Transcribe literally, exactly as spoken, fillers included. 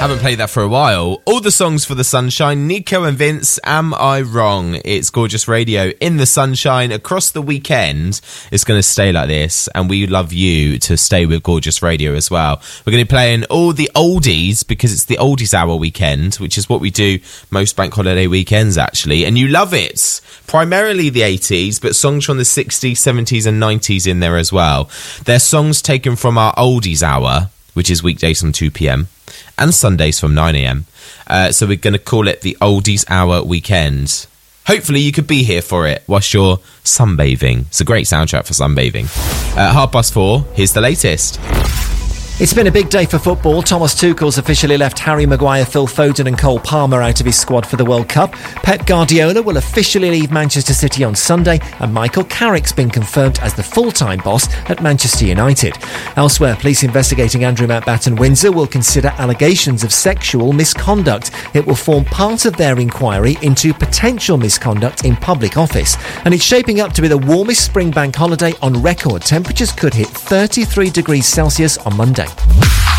Haven't played that for a while. All the songs for the sunshine. Nico and Vince, Am I Wrong? It's Gorgeous Radio in the sunshine across the weekend. It's going to stay like this, and we love you to stay with Gorgeous Radio as well. We're going to be playing all the oldies because it's the oldies hour weekend, which is what we do most bank holiday weekends actually, and you love it. Primarily the eighties, but songs from the sixties, seventies and nineties in there as well. They're songs taken from our oldies hour, which is weekdays from two p.m. and Sundays from nine a.m. Uh, so we're going to call it the Oldies Hour Weekend. Hopefully you could be here for it whilst you're sunbathing. It's a great soundtrack for sunbathing. Uh, half past four, here's the latest. It's been a big day for football. Thomas Tuchel's officially left Harry Maguire, Phil Foden and Cole Palmer out of his squad for the World Cup. Pep Guardiola will officially leave Manchester City on Sunday, and Michael Carrick's been confirmed as the full-time boss at Manchester United. Elsewhere, police investigating Andrew Mountbatten Windsor will consider allegations of sexual misconduct. It will form part of their inquiry into potential misconduct in public office. And it's shaping up to be the warmest spring bank holiday on record. Temperatures could hit thirty-three degrees Celsius on Monday.